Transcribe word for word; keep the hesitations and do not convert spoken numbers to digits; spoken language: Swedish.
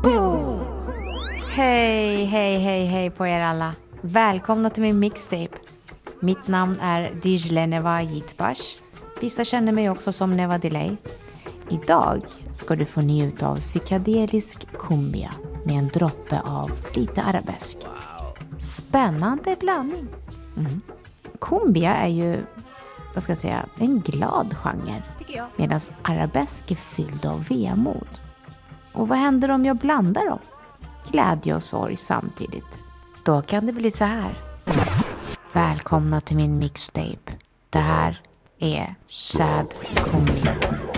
Boom! Hej, hej, hej, hej på er alla. Välkomna till min mixtape. Mitt namn är Dicle Neva Jitbash. Vissa känner mig också som Neva Delay. Idag ska du få njuta av psykedelisk cumbia med en droppe av lite arabesk. Spännande blandning. Mm. Cumbia är ju, vad ska jag säga, en glad genre. Medan arabesk är fylld av vemod. Och vad händer om jag blandar dem? Glädje och sorg samtidigt. Då kan det bli så här. Välkomna till min mixtape. Det här är Sad Cumbia.